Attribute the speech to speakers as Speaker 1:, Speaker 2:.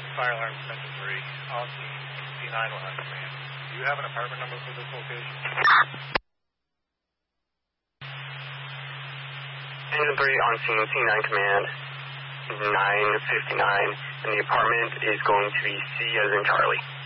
Speaker 1: Fire alarm center 3. On scene, C9 will have command. Do you have an apartment number for this location?
Speaker 2: Engine 3 on scene, C9 command, 959, and the apartment is going to be C as in Charlie.